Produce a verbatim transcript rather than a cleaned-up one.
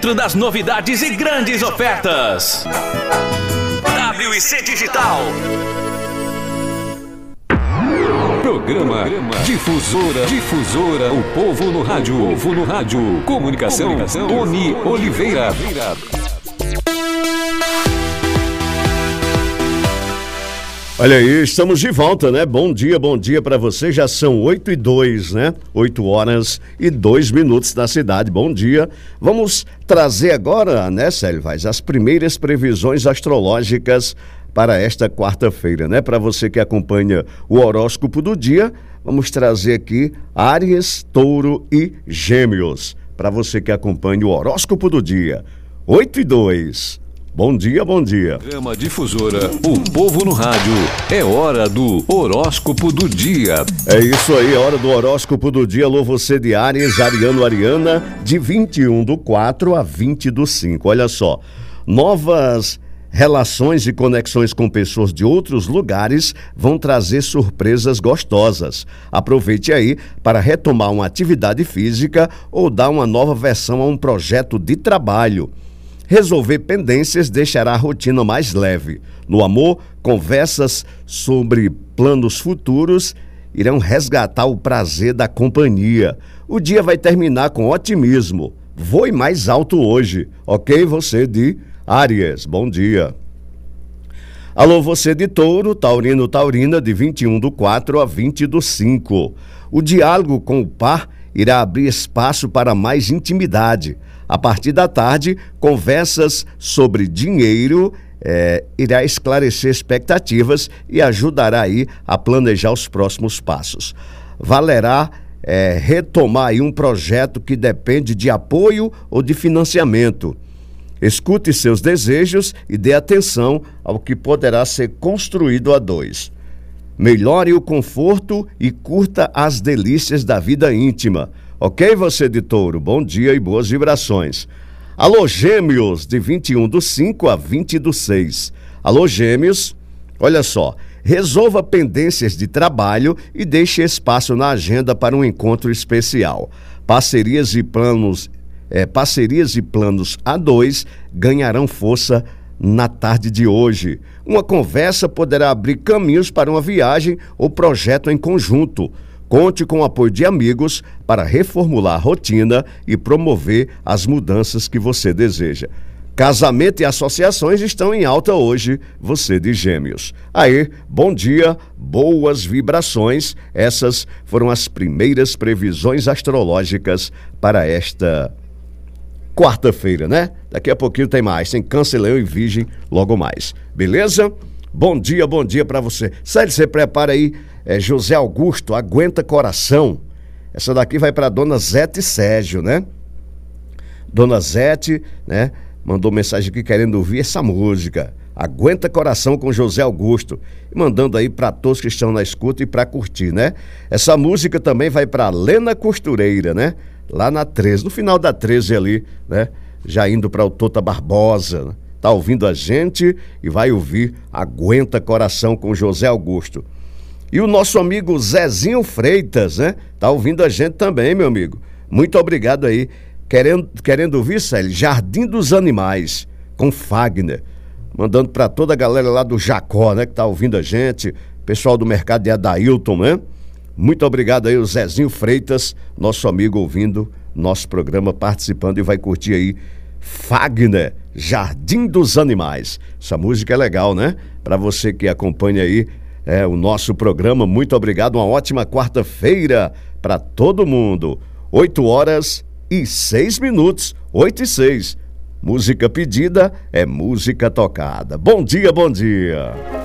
Dentro das novidades e grandes ofertas. W C Digital. Programa Difusora, Difusora, o povo no rádio, o povo no rádio. Comunicação, Comunicação. Tony Oliveira. Olha aí, estamos de volta, né? Bom dia, bom dia para você. Já são oito e dois, né? oito horas e dois minutos da cidade. Bom dia. Vamos trazer agora, né, Célio Vaz, as primeiras previsões astrológicas para esta quarta-feira, né? Para você que acompanha o horóscopo do dia, vamos trazer aqui Áries, Touro e Gêmeos. Para você que acompanha o horóscopo do dia, oito e dois. Bom dia, bom dia. Programa Difusora, o povo no rádio. É hora do horóscopo do dia. É isso aí, é hora do horóscopo do dia. Alô, você de Áries, Ariano, Ariana, de vinte e um do quatro a vinte do cinco. Olha só, novas relações e conexões com pessoas de outros lugares vão trazer surpresas gostosas. Aproveite aí para retomar uma atividade física ou dar uma nova versão a um projeto de trabalho. Resolver pendências deixará a rotina mais leve. No amor, conversas sobre planos futuros irão resgatar o prazer da companhia. O dia vai terminar com otimismo. Voe mais alto hoje, ok? Você de Áries, bom dia. Alô, você de Touro, Taurino, Taurina, de vinte e um do quatro a vinte do cinco. O diálogo com o par irá abrir espaço para mais intimidade. A partir da tarde, conversas sobre dinheiro é, irá esclarecer expectativas e ajudará aí a planejar os próximos passos. Valerá é, retomar aí um projeto que depende de apoio ou de financiamento. Escute seus desejos e dê atenção ao que poderá ser construído a dois. Melhore o conforto e curta as delícias da vida íntima. Ok, você de Touro? Bom dia e boas vibrações. Alô, Gêmeos, de vinte e um do cinco a vinte do seis. Alô, Gêmeos, olha só, resolva pendências de trabalho e deixe espaço na agenda para um encontro especial. Parcerias e planos, é, parcerias e planos a dois ganharão força na tarde de hoje. Uma conversa poderá abrir caminhos para uma viagem ou projeto em conjunto. Conte com o apoio de amigos para reformular a rotina e promover as mudanças que você deseja. Casamento e associações estão em alta hoje, você de Gêmeos. Aí, bom dia, boas vibrações. Essas foram as primeiras previsões astrológicas para esta quarta-feira, né? Daqui a pouquinho tem mais, tem Câncer, Leão e Virgem logo mais. Beleza? Bom dia, bom dia para você. Sério, você prepara aí, é, José Augusto, Aguenta Coração. Essa daqui vai para Dona Zete Sérgio, né? Dona Zete, né? Mandou mensagem aqui querendo ouvir essa música. Aguenta Coração com José Augusto. E mandando aí para todos que estão na escuta e para curtir, né? Essa música também vai para Lena Costureira, né? Lá na treze, no final da treze ali, né? Já indo para o Tota Barbosa, né? Tá ouvindo a gente e vai ouvir Aguenta Coração com José Augusto. E o nosso amigo Zezinho Freitas, né? Tá ouvindo a gente também, meu amigo. Muito obrigado aí. Querendo, querendo ouvir, Célio, Jardim dos Animais, com Fagner. Mandando para toda a galera lá do Jacó, né? Que tá ouvindo a gente. Pessoal do mercado de Adailton, né? Muito obrigado aí, o Zezinho Freitas, nosso amigo ouvindo nosso programa, participando e vai curtir aí Fagner, Jardim dos Animais. Essa música é legal, né? Para você que acompanha aí é, o nosso programa, muito obrigado. Uma ótima quarta-feira para todo mundo. oito horas e seis minutos, oito e seis. Música pedida é música tocada. Bom dia, bom dia.